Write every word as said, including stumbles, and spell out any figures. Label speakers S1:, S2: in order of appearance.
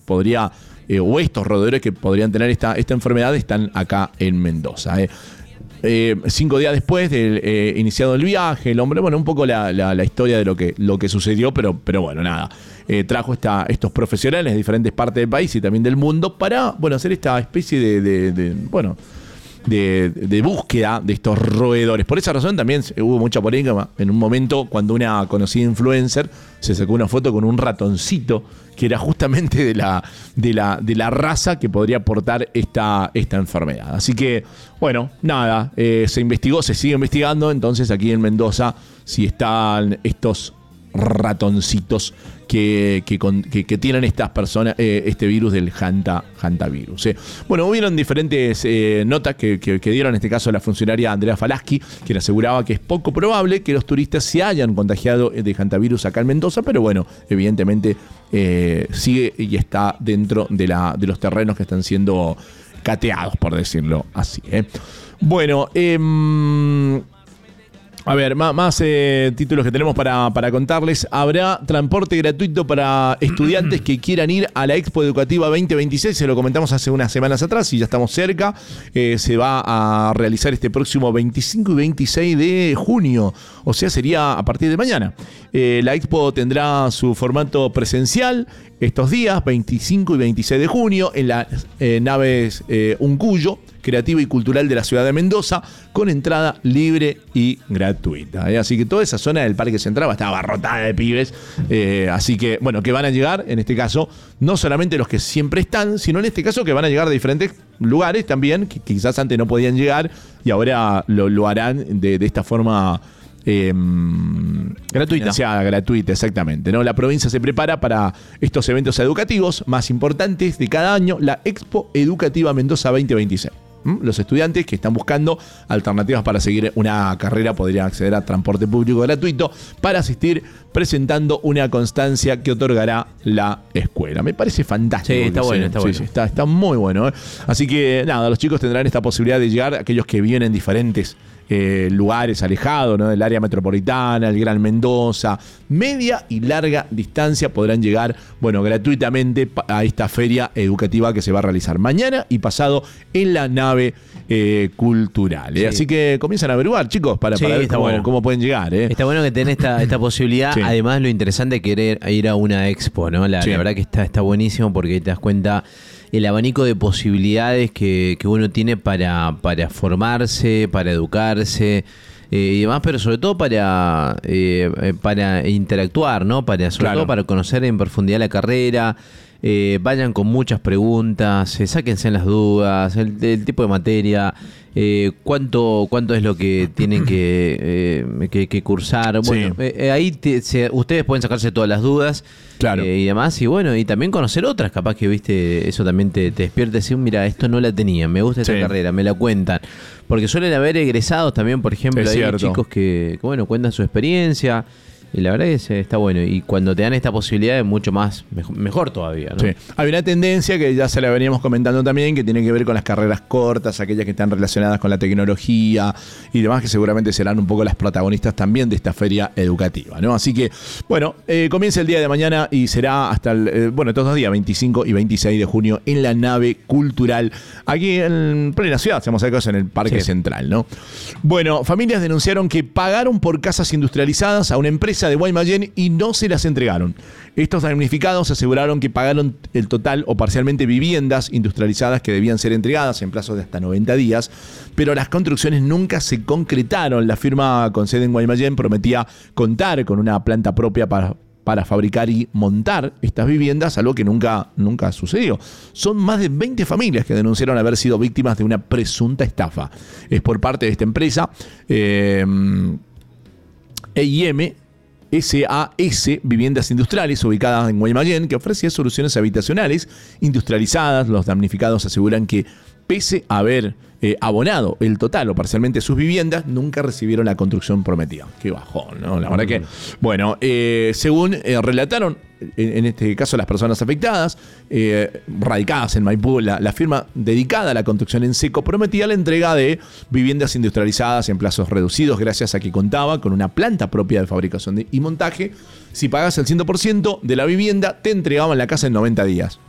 S1: podría, eh, o estos roedores que podrían tener esta, esta enfermedad están acá en Mendoza. Eh. Eh, cinco días después de eh, iniciado el viaje, el hombre, bueno, un poco la, la, la historia de lo que, lo que sucedió, pero, pero bueno, nada. Eh, trajo esta, estos profesionales de diferentes partes del país y también del mundo para, bueno, hacer esta especie de, de, de bueno, de, de búsqueda de estos roedores. Por esa razón también hubo mucha polémica en un momento cuando una conocida influencer se sacó una foto con un ratoncito que era justamente de la, de la, de la raza que podría portar esta, esta enfermedad. Así que, bueno, nada, eh, se investigó, se sigue investigando, entonces aquí en Mendoza si están estos ratoncitos que, que, con, que, que tienen estas personas, eh, este virus del Hanta, hantavirus. Eh. Bueno, hubieron diferentes eh, notas que, que, que dieron, en este caso la funcionaria Andrea Falaschi, quien aseguraba que es poco probable que los turistas se hayan contagiado de hantavirus acá en Mendoza, pero bueno, evidentemente eh, sigue y está dentro de, la, de los terrenos que están siendo cateados, por decirlo así. Eh. Bueno, eh, a ver, más, más eh, títulos que tenemos para, para contarles. Habrá transporte gratuito para estudiantes que quieran ir a la Expo Educativa veinte veintiséis. Se lo comentamos hace unas semanas atrás y ya estamos cerca. Eh, se va a realizar este próximo veinticinco y veintiséis de junio. O sea, sería a partir de mañana. Eh, la Expo tendrá su formato presencial estos días, veinticinco y veintiséis de junio, en las eh, naves eh, Uncuyo, Creativa y Cultural de la ciudad de Mendoza, con entrada libre y gratuita. ¿eh? Así que toda esa zona del Parque Central va a estar abarrotada de pibes. Eh, así que, bueno, que van a llegar, en este caso, no solamente los que siempre están, sino en este caso que van a llegar de diferentes lugares también, que quizás antes no podían llegar y ahora lo, lo harán de, de esta forma Eh, gratuita. Sea gratuita, exactamente, ¿no? La provincia se prepara para estos eventos educativos más importantes de cada año, la Expo Educativa Mendoza veinte veintiséis. ¿Mm? Los estudiantes que están buscando alternativas para seguir una carrera podrían acceder a transporte público gratuito para asistir presentando una constancia que otorgará la escuela. Me parece fantástico.
S2: Sí, está bueno, está
S1: sí,
S2: bueno.
S1: Sí, está, está muy bueno. ¿eh? Así que nada, los chicos tendrán esta posibilidad de llegar, aquellos que viven en diferentes Eh, lugares alejados, ¿no? Del área metropolitana, el Gran Mendoza, media y larga distancia podrán llegar, bueno, gratuitamente a esta feria educativa que se va a realizar mañana y pasado en la nave eh, cultural. ¿eh? Sí. Así que comienzan a averiguar, chicos, para, sí, para ver cómo, bueno. cómo pueden llegar. ¿eh?
S2: Está bueno que tengan esta, esta posibilidad. Sí. Además, lo interesante es querer ir a una expo, ¿no? La, sí. la verdad que está, está buenísimo porque te das cuenta el abanico de posibilidades que, que uno tiene para, para formarse, para educarse eh, y demás, pero sobre todo para, eh, para interactuar, ¿no? Para, sobre claro. todo para conocer en profundidad la carrera. Eh, vayan con muchas preguntas, eh, sáquense las dudas, el, el tipo de materia, eh, cuánto cuánto es lo que tienen que, eh, que, que cursar. Bueno, sí. eh, ahí te, se, ustedes pueden sacarse todas las dudas. Claro. Eh, y demás, y bueno, y también conocer otras, capaz que, viste, eso también te, te despierta y decir, mira, esto no la tenía, me gusta esta sí. carrera, me la cuentan. Porque suelen haber egresados también, por ejemplo, hay chicos que, que, bueno, cuentan su experiencia. Y la verdad es que está bueno. Y cuando te dan esta posibilidad es mucho más, mejor, mejor todavía, ¿no?
S1: Sí. Hay una tendencia que ya se la veníamos comentando también, que tiene que ver con las carreras cortas, aquellas que están relacionadas con la tecnología y demás, que seguramente serán un poco las protagonistas también de esta feria educativa, ¿no? Así que, bueno, eh, comienza el día de mañana y será hasta el, eh, bueno, estos dos días, veinticinco y veintiséis de junio, en la nave cultural, aquí en plena ciudad, hacemos algo en el Parque sí. Central, ¿no? Bueno, familias denunciaron que pagaron por casas industrializadas a una empresa de Guaymallén y no se las entregaron. Estos damnificados aseguraron que pagaron el total o parcialmente viviendas industrializadas que debían ser entregadas en plazos de hasta noventa días, pero las construcciones nunca se concretaron. La firma con sede en Guaymallén prometía contar con una planta propia para para fabricar y montar estas viviendas, algo que nunca, nunca sucedió. Son más de veinte familias que denunciaron haber sido víctimas de una presunta estafa. Es por parte de esta empresa, eh, E I M S A S Viviendas Industriales, ubicadas en Guaymallén, que ofrecía soluciones habitacionales industrializadas. Los damnificados aseguran que, pese a haber eh, abonado el total o parcialmente sus viviendas, nunca recibieron la construcción prometida. Qué bajón, ¿no? La verdad que, bueno, eh, según eh, relataron, en, en este caso las personas afectadas, eh, radicadas en Maipú, la, la firma dedicada a la construcción en seco prometía la entrega de viviendas industrializadas en plazos reducidos, gracias a que contaba con una planta propia de fabricación de, y montaje. Si pagas el cien por ciento de la vivienda, te entregaban la casa en noventa días.